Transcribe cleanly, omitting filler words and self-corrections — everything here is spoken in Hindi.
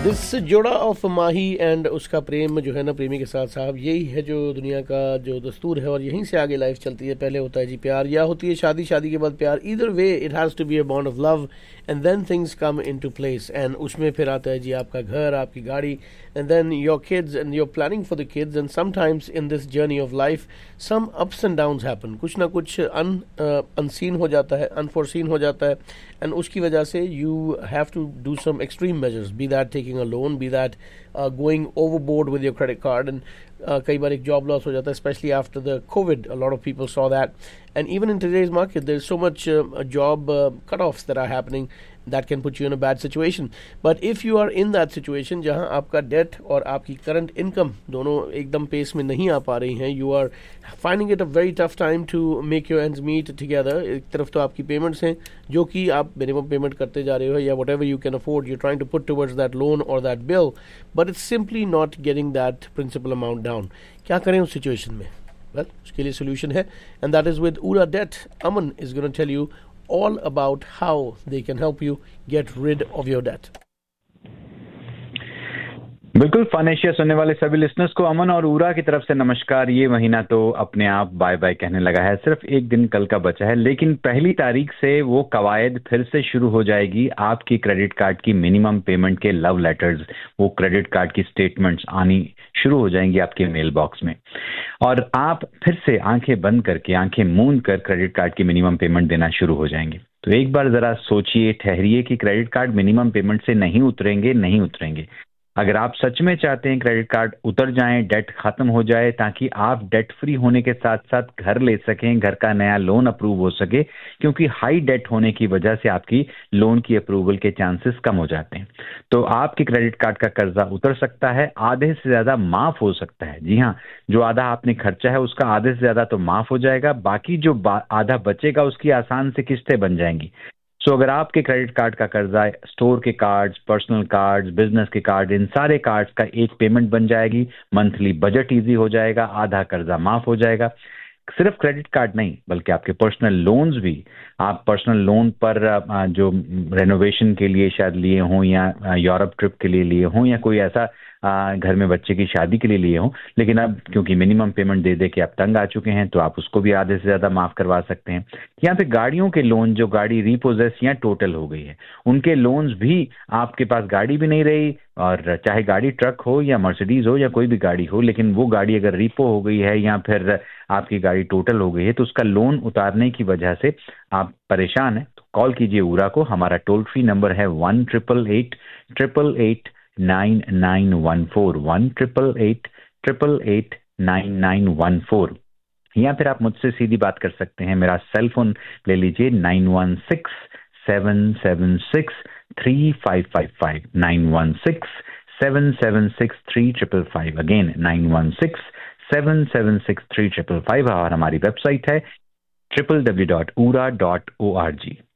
दिस जोड़ा ऑफ माही एंड उसका प्रेम जो है ना प्रेमी के साथ साहब, यही है जो दुनिया का जो दस्तूर है और यहीं से आगे लाइफ चलती है। पहले होता है जी प्यार, या होती है शादी, शादी के बाद प्यार। Either way it has to be a bond of love and then things come into place. And उसमें फिर आता है जी आपका घर, आपकी गाड़ी, and then your kids, and you're planning for the kids. And sometimes in this journey of life some ups and downs happen, कुछ ना कुछ unseen हो जाता है, unforeseen हो जाता है, and उसकी वजह से you have to do some extreme measures, be that taking a loan, be that going overboard with your credit card. And कई बार एक job loss हो जाता है, especially after the COVID. A lot of people saw that, and even in today's market there's so much job cut-offs that are happening that can put you in a bad situation. But if you are in that situation जहां आपका debt और आपकी current income दोनों एकदम पेस में नहीं आ पा रही हैं, you are finding it a very tough time to make your ends meet together. एक तरफ तो आपकी payments हैं जो कि आप minimum payment करते जा रहे हो, या whatever you can afford you're trying to put towards that loan or that bill, but it's simply not getting that principal amount down. क्या करें उस situation में? Well, उसके लिए solution है, and that is with Ura Debt. Aman is going to tell you all about how they can help you get rid of your debt. बिल्कुल फाइनेंशियल सुनने वाले सभी लिसनर्स को अमन और ऊरा की तरफ से नमस्कार। ये महीना तो अपने आप बाय बाय कहने लगा है, सिर्फ एक दिन कल का बचा है, लेकिन 1 तारीख से वो कवायद फिर से शुरू हो जाएगी। आपकी क्रेडिट कार्ड की मिनिमम पेमेंट के लव लेटर्स, वो क्रेडिट कार्ड की स्टेटमेंट्स आनी शुरू हो जाएंगी आपके मेल बॉक्स में, और आप फिर से आंखें बंद करके, आंखें मूंद कर क्रेडिट कार्ड की मिनिमम पेमेंट देना शुरू हो जाएंगे। तो एक बार जरा सोचिए, ठहरिए कि क्रेडिट कार्ड मिनिमम पेमेंट से नहीं उतरेंगे। अगर आप सच में चाहते हैं क्रेडिट कार्ड उतर जाएं, डेट खत्म हो जाए, ताकि आप डेट फ्री होने के साथ साथ घर ले सकें, घर का नया लोन अप्रूव हो सके, क्योंकि हाई डेट होने की वजह से आपकी लोन की अप्रूवल के चांसेस कम हो जाते हैं। तो आपके क्रेडिट कार्ड का कर्जा उतर सकता है, आधे से ज्यादा माफ हो सकता है। जी हाँ, जो आधा आपने खर्चा है उसका आधे से ज्यादा तो माफ हो जाएगा, बाकी जो आधा बचेगा उसकी आसान से किस्तें बन जाएंगी। अगर आपके क्रेडिट कार्ड का कर्जा स्टोर के कार्ड्स, पर्सनल कार्ड्स, बिजनेस के कार्ड, इन सारे कार्ड्स का एक पेमेंट बन जाएगी, मंथली बजट इजी हो जाएगा, आधा कर्जा माफ हो जाएगा। सिर्फ क्रेडिट कार्ड नहीं बल्कि आपके पर्सनल लोन्स भी, आप पर्सनल लोन पर जो रेनोवेशन के लिए शायद लिए हों, या यूरोप ट्रिप के लिए लिए हों, या कोई ऐसा घर में बच्चे की शादी के लिए लिए हों, लेकिन अब क्योंकि मिनिमम पेमेंट दे दे के आप तंग आ चुके हैं, तो आप उसको भी आधे से ज्यादा माफ करवा सकते हैं। यहाँ पे गाड़ियों के लोन, जो गाड़ी रिपोजेस या टोटल हो गई है, उनके लोन्स भी, आपके पास गाड़ी भी नहीं रही, और चाहे गाड़ी ट्रक हो या मर्सिडीज हो या कोई भी गाड़ी हो, लेकिन वो गाड़ी अगर रिपो हो गई है या फिर आपकी गाड़ी टोटल हो गई है, तो उसका लोन उतारने की वजह से आप परेशान हैं, तो कॉल कीजिए ऊरा को। हमारा टोल फ्री नंबर है 1-888-888-9914, 1-888-888-9914। या फिर आप मुझसे सीधी बात कर सकते हैं, मेरा सेल फोन ले लीजिए 9167763555, 9167763555, अगेन 9167763555, और हमारी वेबसाइट है www.ura.org।